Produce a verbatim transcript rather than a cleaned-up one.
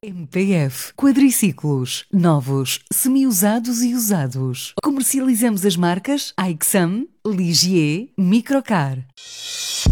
M P F Quadriciclos, novos, semi-usados e usados. Comercializamos as marcas Aixam, Ligier, Microcar.